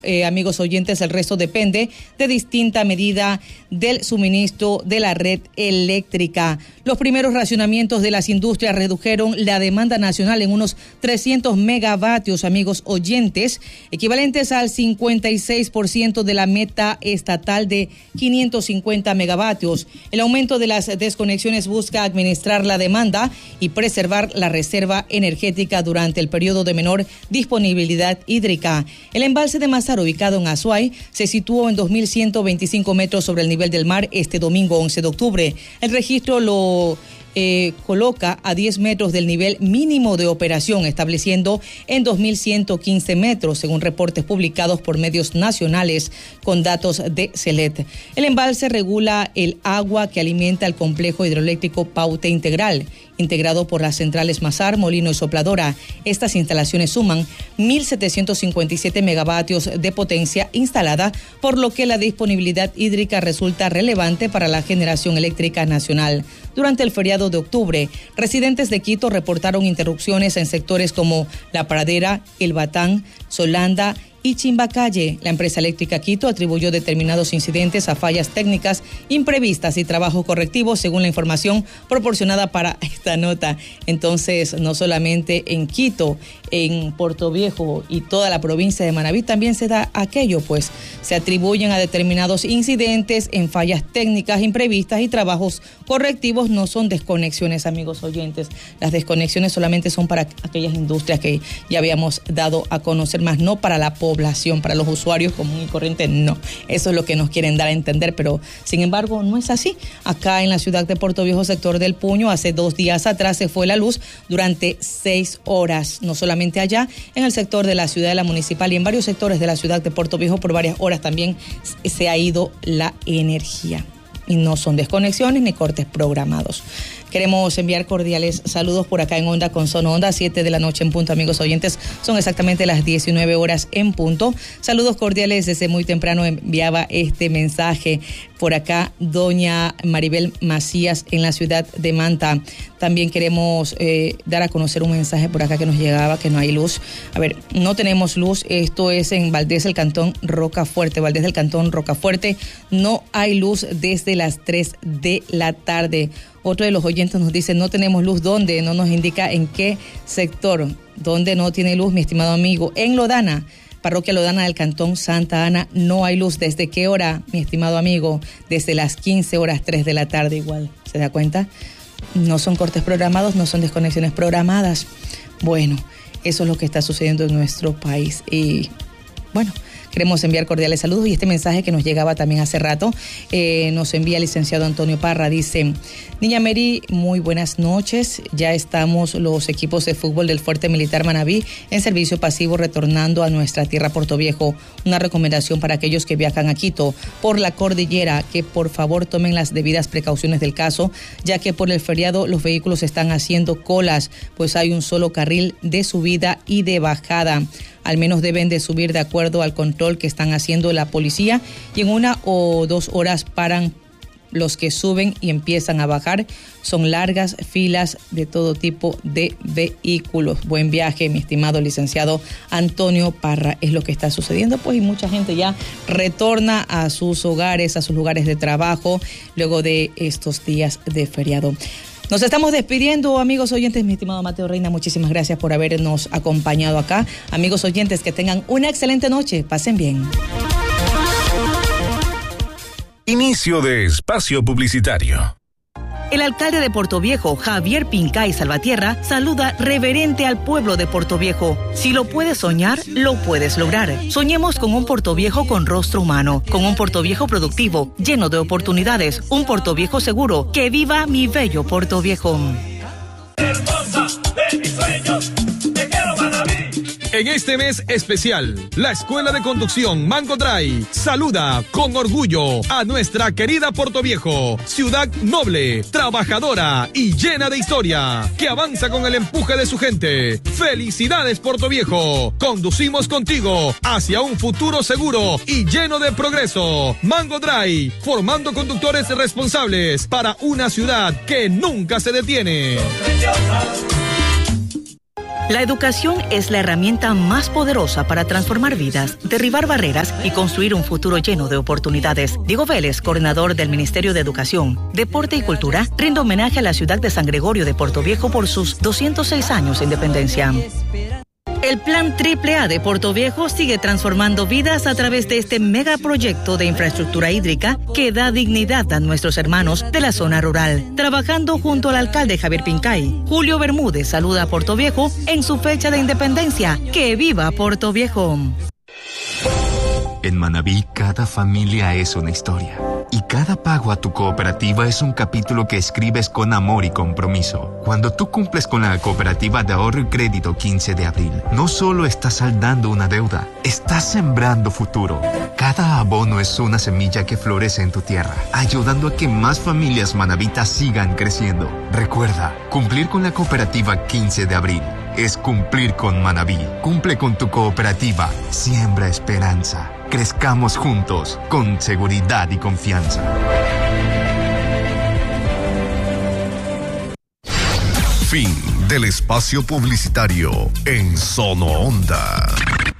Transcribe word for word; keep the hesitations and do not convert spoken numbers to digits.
Eh, amigos oyentes, el resto depende de distinta medida del suministro de la red eléctrica. Los primeros racionamientos de las industrias redujeron la demanda nacional en unos trescientos megavatios, amigos oyentes, equivalentes al cincuenta y seis por ciento de la meta estatal de quinientos cincuenta megavatios. El aumento de las desconexiones busca administrar la demanda y preservar la reserva energética durante el periodo de menor disponibilidad hídrica. El embalse de Mazar, ubicado en Azuay, se situó en dos mil ciento veinticinco metros sobre el nivel del mar este domingo once de octubre. El registro lo eh, coloca a diez metros del nivel mínimo de operación, estableciendo en dos mil ciento quince metros, según reportes publicados por medios nacionales con datos de CELET. El embalse regula el agua que alimenta el complejo hidroeléctrico Paute Integral, integrado por las centrales Mazar, Molino y Sopladora. Estas instalaciones suman mil setecientos cincuenta y siete megavatios de potencia instalada, por lo que la disponibilidad hídrica resulta relevante para la generación eléctrica nacional. Durante el feriado de octubre, residentes de Quito reportaron interrupciones en sectores como La Pradera, El Batán, Solanda y Chimbacalle. La empresa eléctrica Quito atribuyó determinados incidentes a fallas técnicas imprevistas y trabajos correctivos, según la información proporcionada para esta nota. Entonces, no solamente en Quito, en Puerto Viejo y toda la provincia de Manabí también se da aquello, pues se atribuyen a determinados incidentes en fallas técnicas imprevistas y trabajos correctivos. No son desconexiones, amigos oyentes. Las desconexiones solamente son para aquellas industrias que ya habíamos dado a conocer, más no para la población. población, para los usuarios común y corriente, no. Eso es lo que nos quieren dar a entender, pero sin embargo no es así. Acá en la ciudad de Puerto Viejo, sector del Puño, hace dos días atrás se fue la luz durante seis horas, no solamente allá, en el sector de la ciudad de la municipal y en varios sectores de la ciudad de Puerto Viejo por varias horas también se ha ido la energía. Y no son desconexiones ni cortes programados. Queremos enviar cordiales saludos por acá en Onda con Son Onda, siete de la noche en punto, amigos oyentes. Son exactamente las diecinueve horas en punto. Saludos cordiales, desde muy temprano enviaba este mensaje por acá doña Maribel Macías en la ciudad de Manta. También queremos eh, dar a conocer un mensaje por acá que nos llegaba, que no hay luz. A ver, no tenemos luz, esto es en Valdés del Cantón Rocafuerte, Valdés del Cantón Rocafuerte. No hay luz desde las tres de la tarde. Otro de los oyentes nos dice, no tenemos luz, ¿dónde? No nos indica en qué sector. ¿Dónde no tiene luz, mi estimado amigo? En Lodana, parroquia Lodana del Cantón Santa Ana, no hay luz. ¿Desde qué hora, mi estimado amigo? Desde las quince horas, tres de la tarde igual. ¿Se da cuenta? No son cortes programados, no son desconexiones programadas. Bueno, eso es lo que está sucediendo en nuestro país. Y bueno, queremos enviar cordiales saludos y este mensaje que nos llegaba también hace rato, eh, nos envía el licenciado Antonio Parra, dice, Niña Mary, muy buenas noches, ya estamos los equipos de fútbol del Fuerte Militar Manabí en servicio pasivo retornando a nuestra tierra Puerto Viejo. Una recomendación para aquellos que viajan a Quito por la cordillera, que por favor tomen las debidas precauciones del caso, ya que por el feriado los vehículos están haciendo colas, pues hay un solo carril de subida y de bajada. Al menos deben de subir de acuerdo al control que están haciendo la policía y en una o dos horas paran los que suben y empiezan a bajar. Son largas filas de todo tipo de vehículos. Buen viaje, mi estimado licenciado Antonio Parra. Es lo que está sucediendo, pues, y mucha gente ya retorna a sus hogares, a sus lugares de trabajo, luego de estos días de feriado. Nos estamos despidiendo, amigos oyentes. Mi estimado Mateo Reina, muchísimas gracias por habernos acompañado acá. Amigos oyentes, que tengan una excelente noche. Pasen bien. Inicio de espacio publicitario. El alcalde de Puerto Viejo, Javier Pincay Salvatierra, saluda reverente al pueblo de Puerto Viejo. Si lo puedes soñar, lo puedes lograr. Soñemos con un Puerto Viejo con rostro humano, con un Puerto Viejo productivo, lleno de oportunidades, un Puerto Viejo seguro. ¡Que viva mi bello Puerto Viejo! Hermosa de mis sueños, te quiero para mí. En este mes especial, la Escuela de Conducción Mango Drive saluda con orgullo a nuestra querida Puerto Viejo, ciudad noble, trabajadora y llena de historia, que avanza con el empuje de su gente. ¡Felicidades, Puerto Viejo! Conducimos contigo hacia un futuro seguro y lleno de progreso. Mango Drive, formando conductores responsables para una ciudad que nunca se detiene. La educación es la herramienta más poderosa para transformar vidas, derribar barreras y construir un futuro lleno de oportunidades. Diego Vélez, coordinador del Ministerio de Educación, Deporte y Cultura, rinde homenaje a la ciudad de San Gregorio de Portoviejo por sus doscientos seis años de independencia. El Plan Triple A de Portoviejo sigue transformando vidas a través de este megaproyecto de infraestructura hídrica que da dignidad a nuestros hermanos de la zona rural. Trabajando junto al alcalde Javier Pincay, Julio Bermúdez saluda a Portoviejo en su fecha de independencia. ¡Que viva Portoviejo! En Manabí, cada familia es una historia. Y cada pago a tu cooperativa es un capítulo que escribes con amor y compromiso. Cuando tú cumples con la Cooperativa de Ahorro y Crédito quince de abril, no solo estás saldando una deuda, estás sembrando futuro. Cada abono es una semilla que florece en tu tierra, ayudando a que más familias manabitas sigan creciendo. Recuerda, cumplir con la Cooperativa quince de abril es cumplir con Manabí. Cumple con tu cooperativa, siembra esperanza. Crezcamos juntos, con seguridad y confianza. Fin del espacio publicitario en Sono Onda.